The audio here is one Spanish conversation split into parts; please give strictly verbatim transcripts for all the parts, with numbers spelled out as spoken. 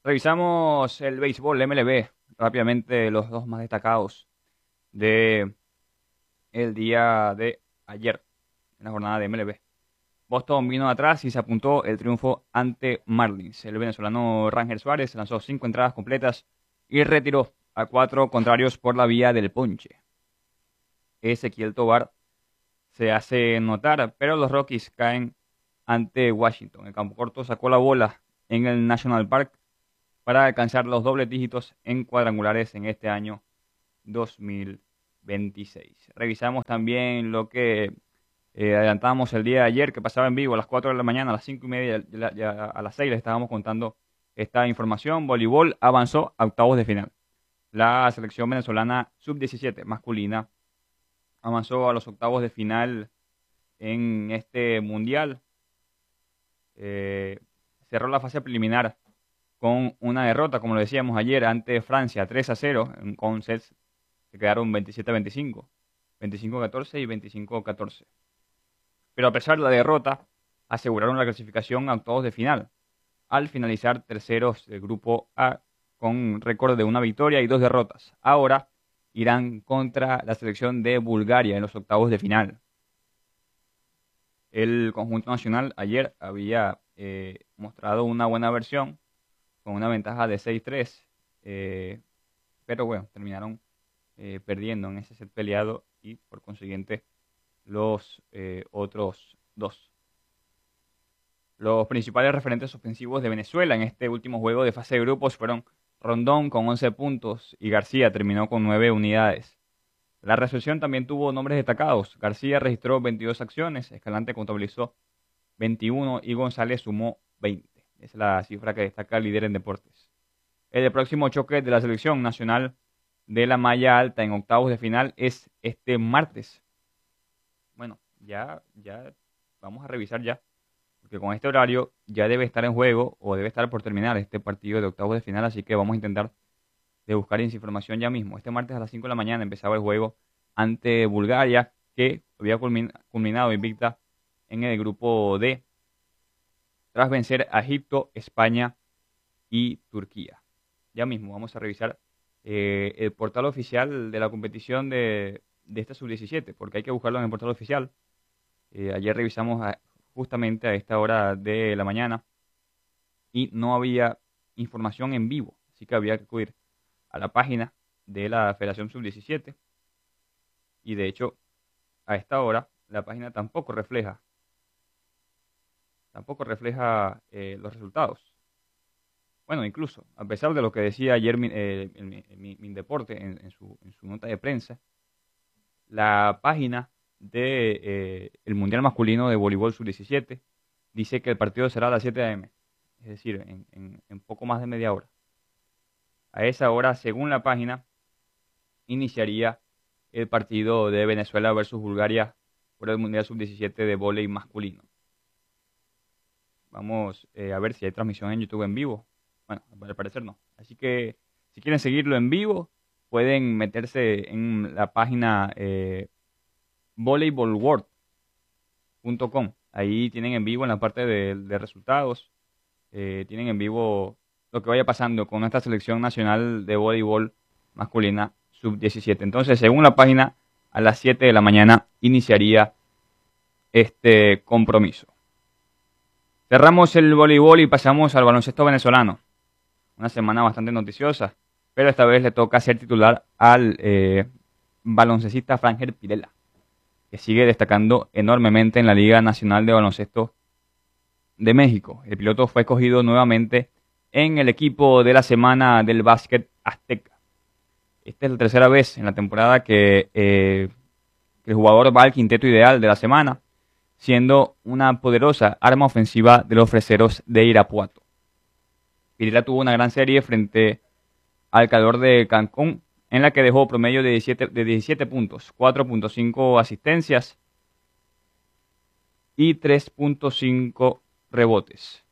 Revisamos el béisbol M L B. Rápidamente los dos más destacados de el día de ayer en la jornada de M L B. Boston vino atrás y se apuntó el triunfo ante Marlins. El venezolano Ranger Suárez lanzó cinco entradas completas y retiró a cuatro contrarios por la vía del ponche. Ezequiel Tovar se hace notar, pero los Rockies caen ante Washington. El campo corto sacó la bola en el National Park para alcanzar los dobles dígitos en cuadrangulares en este año dos mil veintiséis. Revisamos también lo que eh, adelantamos el día de ayer, que pasaba en vivo a las cuatro de la mañana, a las cinco y media, ya, ya a las seis les estábamos contando esta información. Voleibol avanzó a octavos de final. La selección venezolana sub diecisiete masculina avanzó a los octavos de final en este mundial. Eh, cerró la fase preliminar con una derrota, como lo decíamos ayer, ante Francia tres a cero, con sets que quedaron veintisiete a veinticinco, veinticinco a catorce y veinticinco a catorce. Pero a pesar de la derrota, aseguraron la clasificación a octavos de final, al finalizar terceros del grupo A con récord de una victoria y dos derrotas. Ahora irán contra la selección de Bulgaria en los octavos de final. El conjunto nacional ayer había eh, mostrado una buena versión con una ventaja de seis tres, eh, pero bueno, terminaron eh, perdiendo en ese set peleado y por consiguiente los eh, otros dos. Los principales referentes ofensivos de Venezuela en este último juego de fase de grupos fueron Rondón con once puntos y García terminó con nueve unidades. La recepción también tuvo nombres destacados. García registró veintidós acciones, Escalante contabilizó veintiuno y González sumó veinte. Esa es la cifra que destaca el líder en deportes. El próximo choque de la selección nacional de la malla alta en octavos de final es este martes. Bueno, ya, ya vamos a revisar ya, porque con este horario ya debe estar en juego o debe estar por terminar este partido de octavos de final, así que vamos a intentar de buscar esa información ya mismo. Este martes a las cinco de la mañana empezaba el juego ante Bulgaria, que había culminado invicta en el grupo D, tras vencer a Egipto, España y Turquía. Ya mismo vamos a revisar eh, el portal oficial de la competición de, de esta sub diecisiete, porque hay que buscarlo en el portal oficial. Eh, ayer revisamos a, justamente a esta hora de la mañana y no había información en vivo, así que había que acudir a la página de la Federación sub diecisiete y de hecho a esta hora la página tampoco refleja tampoco refleja eh, los resultados. Bueno, incluso, a pesar de lo que decía ayer mi, eh, mi, mi, mi Deporte en, en, su, en su nota de prensa, la página del de, eh, Mundial Masculino de Voleibol sub diecisiete dice que el partido será a las siete de la mañana, es decir, en, en, en poco más de media hora. A esa hora, según la página, iniciaría el partido de Venezuela versus Bulgaria por el Mundial sub diecisiete de voleibol masculino. Vamos eh, a ver si hay transmisión en YouTube en vivo. Bueno, al parecer no. Así que si quieren seguirlo en vivo, pueden meterse en la página eh, volleyball world punto com. Ahí tienen en vivo en la parte de, de resultados. Eh, tienen en vivo lo que vaya pasando con nuestra selección nacional de voleibol masculina sub diecisiete. Entonces, según la página, a las siete de la mañana iniciaría este compromiso. Cerramos el voleibol y pasamos al baloncesto venezolano. Una semana bastante noticiosa, pero esta vez le toca ser titular al eh, baloncestista Frangel Pirela, que sigue destacando enormemente en la Liga Nacional de Baloncesto de México. El piloto fue escogido nuevamente en el equipo de la semana del básquet azteca. Esta es la tercera vez en la temporada que, eh, que el jugador va al quinteto ideal de la semana, siendo una poderosa arma ofensiva de los freseros de Irapuato. Pirela tuvo una gran serie frente al Calor de Cancún, en la que dejó promedio de diecisiete, de diecisiete puntos, cuatro punto cinco asistencias y tres punto cinco rebotes.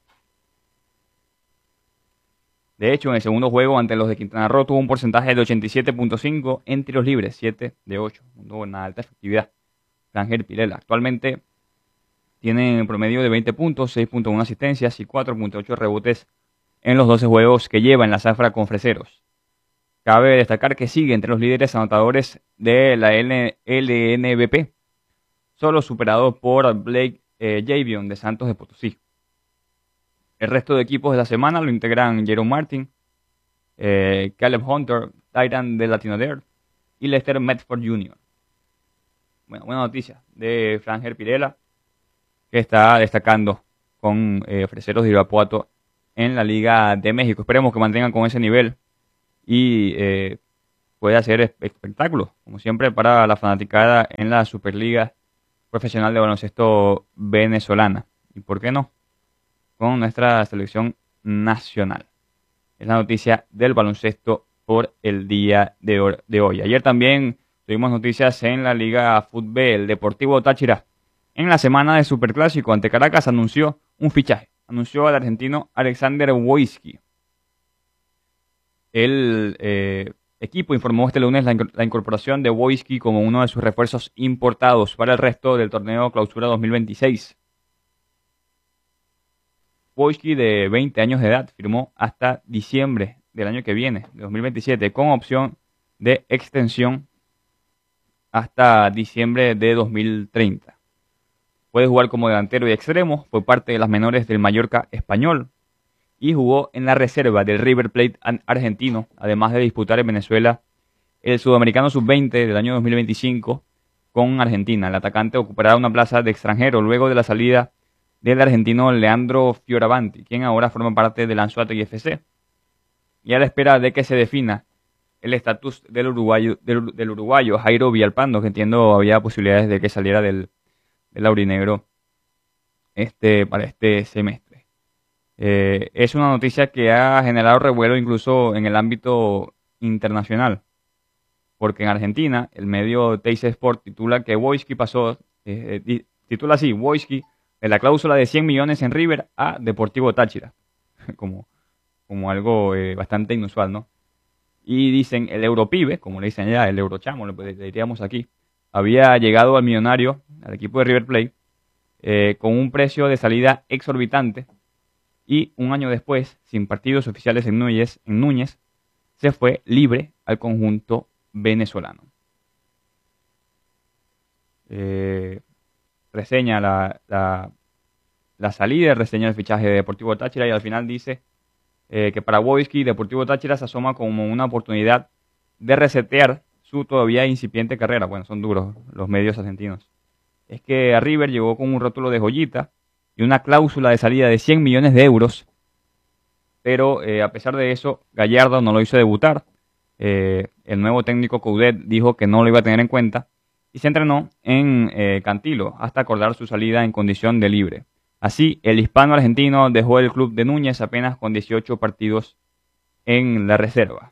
De hecho, en el segundo juego ante los de Quintana Roo tuvo un porcentaje de ochenta y siete punto cinco en tiros libres, siete de ocho, una alta efectividad. Frangel Pirela actualmente tiene un promedio de veinte puntos, seis punto uno asistencias y cuatro punto ocho rebotes en los doce juegos que lleva en la zafra con Freseros. Cabe destacar que sigue entre los líderes anotadores de la L N B P, solo superado por Blake eh, Javion de Santos de Potosí. El resto de equipos de la semana lo integran Jerome Martin, eh, Caleb Hunter, Titan de Latinoder y Lester Medford junior Bueno, buena noticia de Franger Pirela, que está destacando con eh, Freseros de Irapuato en la Liga de México. Esperemos que mantengan con ese nivel y eh, pueda hacer espectáculos, como siempre, para la fanaticada en la Superliga Profesional de Baloncesto venezolana. ¿Y por qué no? Con nuestra selección nacional. Es la noticia del baloncesto por el día de hoy. Ayer también tuvimos noticias en la Liga Fútbol. El Deportivo Táchira, en la semana de Superclásico ante Caracas, anunció un fichaje. Anunció al argentino Alexander Wojcicki. El eh, equipo informó este lunes la, la incorporación de Wojcicki como uno de sus refuerzos importados para el resto del torneo Clausura dos mil veintiséis. Wojcicki, de veinte años de edad, firmó hasta diciembre del año que viene, de dos mil veintisiete, con opción de extensión hasta diciembre de dos mil treinta. Puede jugar como delantero y extremo, fue parte de las menores del Mallorca español y jugó en la reserva del River Plate argentino, además de disputar en Venezuela el Sudamericano sub veinte del año dos mil veinticinco con Argentina. El atacante ocupará una plaza de extranjero luego de la salida del argentino Leandro Fioravanti, quien ahora forma parte del Anzoátegui F C, y a la espera de que se defina el estatus del uruguayo, del, del uruguayo Jairo Villalpando, que entiendo había posibilidades de que saliera del, del aurinegro este, para este semestre. Eh, es una noticia que ha generado revuelo incluso en el ámbito internacional, porque en Argentina el medio Teis Sport titula que Wojcicki pasó, eh, titula así, Wojcicki de la cláusula de cien millones en River a Deportivo Táchira, como, como algo eh, bastante inusual, ¿no? Y dicen, el Europibe, como le dicen allá, el Eurochamo, le, le diríamos aquí, había llegado al millonario, al equipo de River Plate, eh, con un precio de salida exorbitante, y un año después, sin partidos oficiales en Núñez, en Núñez, se fue libre al conjunto venezolano. Eh, reseña la, la, la salida, reseña el fichaje de Deportivo Táchira y al final dice eh, que para Wojcicki, Deportivo Táchira se asoma como una oportunidad de resetear su todavía incipiente carrera. Bueno, son duros los medios argentinos. Es que a River llegó con un rótulo de joyita y una cláusula de salida de cien millones de euros, pero eh, a pesar de eso, Gallardo no lo hizo debutar. Eh, el nuevo técnico Coudet dijo que no lo iba a tener en cuenta y se entrenó en eh, Cantilo hasta acordar su salida en condición de libre. Así, el hispano-argentino dejó el club de Núñez apenas con dieciocho partidos en la reserva.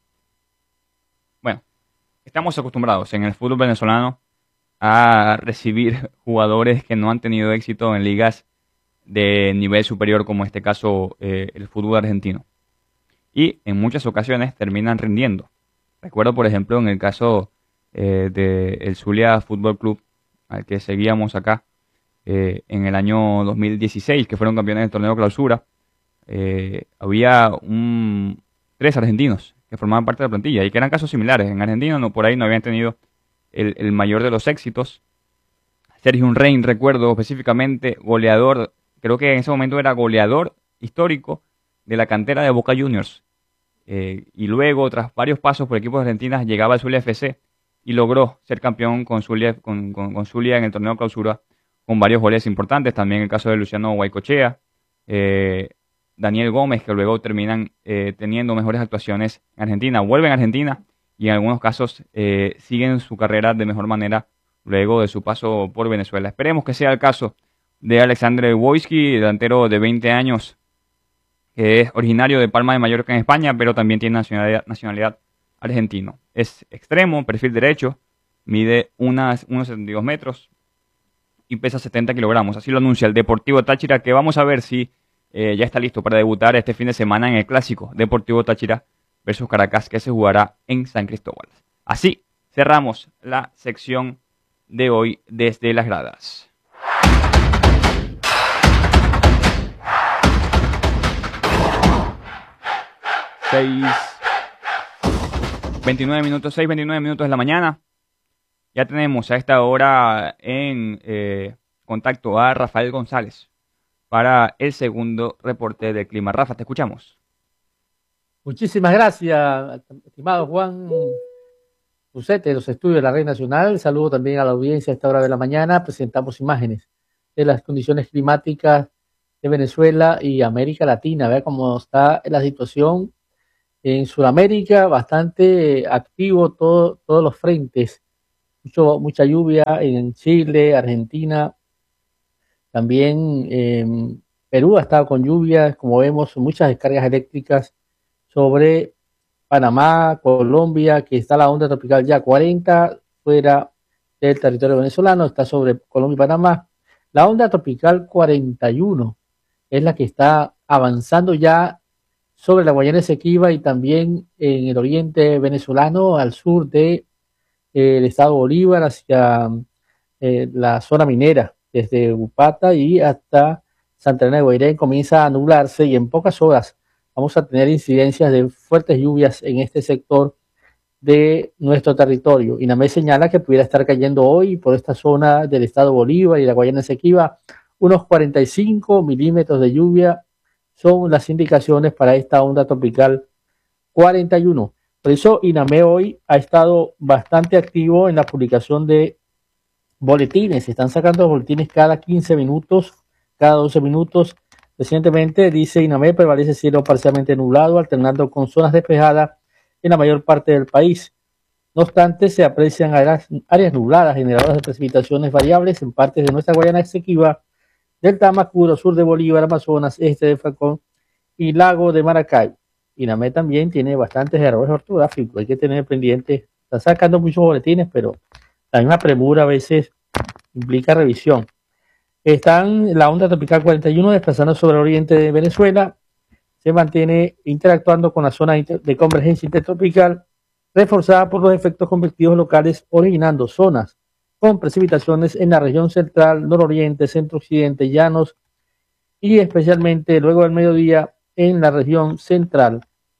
Bueno, estamos acostumbrados en el fútbol venezolano a recibir jugadores que no han tenido éxito en ligas de nivel superior, como en este caso eh, el fútbol argentino. Y en muchas ocasiones terminan rindiendo. Recuerdo, por ejemplo, en el caso eh, del Zulia Fútbol Club, al que seguíamos acá eh, en el año dos mil dieciséis, que fueron campeones del torneo Clausura. Eh, había un, tres argentinos que formaban parte de la plantilla y que eran casos similares. En Argentina no, por ahí no habían tenido el, el mayor de los éxitos. Sergio Unrein, recuerdo específicamente, goleador, creo que en ese momento era goleador histórico de la cantera de Boca Juniors. Eh, y luego, tras varios pasos por equipos argentinos, llegaba al Zulia F C y logró ser campeón con Zulia, con, con, con Zulia en el torneo Clausura con varios goles importantes. También el caso de Luciano Guaycochea, eh, Daniel Gómez, que luego terminan eh, teniendo mejores actuaciones en Argentina. Vuelven a Argentina y en algunos casos eh, siguen su carrera de mejor manera luego de su paso por Venezuela. Esperemos que sea el caso de Alexander Wojcicki, delantero de veinte años, que es originario de Palma de Mallorca en España, pero también tiene nacionalidad, nacionalidad argentino. Es extremo, perfil derecho, mide unas, unos setenta y dos metros y pesa setenta kilogramos. Así lo anuncia el Deportivo Táchira, que vamos a ver si eh, ya está listo para debutar este fin de semana en el clásico Deportivo Táchira versus Caracas, que se jugará en San Cristóbal. Así cerramos la sección de hoy desde las gradas. seis veintinueve minutos, seis veintinueve minutos de la mañana. Ya tenemos a esta hora en eh, contacto a Rafael González para el segundo reporte del clima. Rafa, te escuchamos. Muchísimas gracias, estimado Juan Lucete, de los estudios de la Red Nacional. Saludo también a la audiencia a esta hora de la mañana. Presentamos imágenes de las condiciones climáticas de Venezuela y América Latina. Vea cómo está la situación en Sudamérica, bastante activo todo, todos los frentes. Mucho, mucha lluvia en Chile, Argentina, también eh, Perú ha estado con lluvias, como vemos, muchas descargas eléctricas sobre Panamá, Colombia, que está la onda tropical ya cuarenta fuera del territorio venezolano, está sobre Colombia y Panamá. La onda tropical cuarenta y uno es la que está avanzando ya sobre la Guayana Esequiba y también en el oriente venezolano, al sur de eh, el estado Bolívar, hacia eh, la zona minera, desde Upata y hasta Santa Elena de Guairén, comienza a nublarse y en pocas horas vamos a tener incidencias de fuertes lluvias en este sector de nuestro territorio. INAMED señala que pudiera estar cayendo hoy por esta zona del estado Bolívar y la Guayana Esequiba unos cuarenta y cinco milímetros de lluvia, son las indicaciones para esta onda tropical cuarenta y uno. Por eso INAMED hoy ha estado bastante activo en la publicación de boletines. Se están sacando boletines cada quince minutos, cada doce minutos. Recientemente, dice INAMED, prevalece cielo parcialmente nublado, alternando con zonas despejadas en la mayor parte del país. No obstante, se aprecian áreas, áreas nubladas generadoras de precipitaciones variables en partes de nuestra Guayana Esequiba, Delta Amacuro, sur de Bolívar, Amazonas, este de Falcón y lago de Maracay. INAMED también tiene bastantes errores ortográficos, hay que tener pendiente. Está sacando muchos boletines, pero la misma premura a veces implica revisión. Están la onda tropical cuarenta y uno desplazando sobre el oriente de Venezuela, se mantiene interactuando con la zona de convergencia intertropical, reforzada por los efectos convectivos locales, originando zonas con precipitaciones en la región central, nororiente, centro-occidente, llanos y especialmente luego del mediodía en la región central.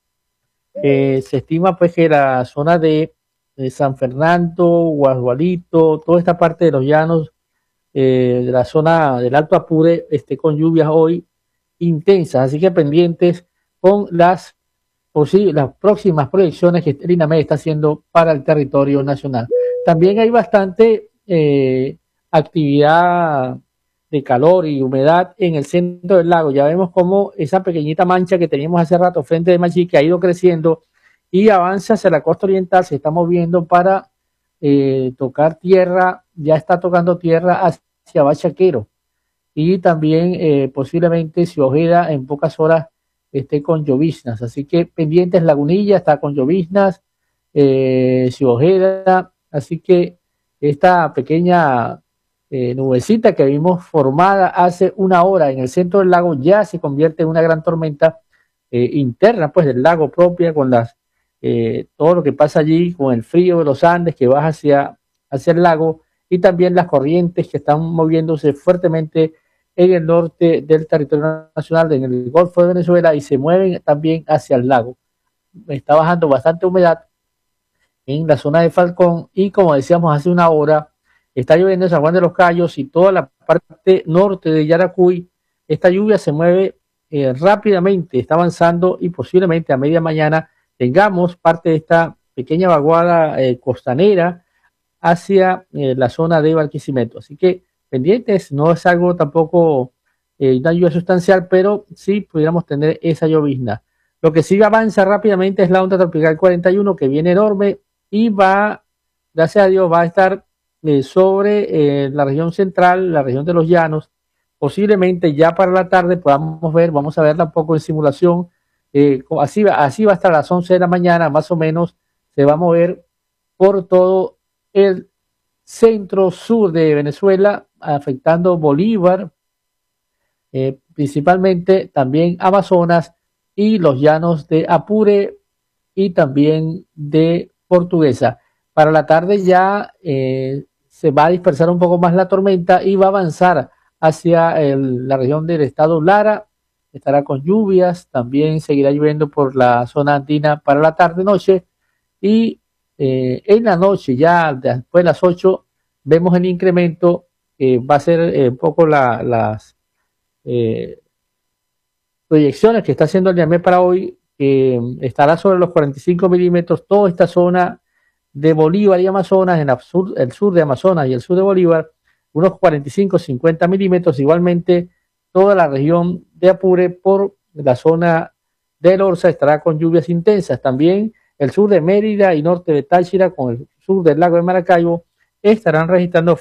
Eh, se estima pues que la zona de, de San Fernando, Guadualito, toda esta parte de los llanos, eh, de la zona del Alto Apure, esté con lluvias hoy intensas, así que pendientes con las, las próximas proyecciones que el INAMED está haciendo para el territorio nacional. También hay bastante eh, actividad de calor y humedad en el centro del lago. Ya vemos cómo esa pequeñita mancha que teníamos hace rato frente de Machique ha ido creciendo y avanza hacia la costa oriental, se está moviendo para eh, tocar tierra, ya está tocando tierra hacia Bachaquero y también eh, posiblemente Ciojeda en pocas horas esté con lloviznas, así que pendientes Lagunilla está con lloviznas, eh, Ciojeda, así que esta pequeña Eh, nubecita que vimos formada hace una hora en el centro del lago ya se convierte en una gran tormenta eh, interna pues del lago propia con las eh, todo lo que pasa allí con el frío de los Andes que baja hacia, hacia el lago y también las corrientes que están moviéndose fuertemente en el norte del territorio nacional, en el Golfo de Venezuela y se mueven también hacia el lago. Está bajando bastante humedad en la zona de Falcón y como decíamos hace una hora está lloviendo en San Juan de los Cayos y toda la parte norte de Yaracuy. Esta lluvia se mueve eh, rápidamente, está avanzando y posiblemente a media mañana tengamos parte de esta pequeña vaguada eh, costanera hacia eh, la zona de Barquisimeto. Así que pendientes, no es algo tampoco eh, una lluvia sustancial, pero sí pudiéramos tener esa llovizna. Lo que sí avanza rápidamente es la onda tropical cuarenta y uno que viene enorme y va, gracias a Dios, va a estar Eh, sobre eh, la región central, la región de los llanos, posiblemente ya para la tarde podamos ver, vamos a verla un poco en simulación, eh, así, así va hasta las once de la mañana, más o menos, se va a mover por todo el centro sur de Venezuela, afectando Bolívar, eh, principalmente también Amazonas y los llanos de Apure y también de Portuguesa. Para la tarde ya eh, se va a dispersar un poco más la tormenta y va a avanzar hacia el, la región del estado Lara estará con lluvias, también seguirá lloviendo por la zona andina para la tarde-noche y eh, en la noche, ya después de las ocho, vemos el incremento, eh, va a ser eh, un poco la, las eh, proyecciones que está haciendo el IAMET para hoy, que eh, estará sobre los cuarenta y cinco milímetros, toda esta zona de Bolívar y Amazonas, en el sur, el sur de Amazonas y el sur de Bolívar, unos cuarenta y cinco, cincuenta milímetros, igualmente toda la región de Apure por la zona del Orza estará con lluvias intensas, también el sur de Mérida y norte de Táchira con el sur del lago de Maracaibo estarán registrando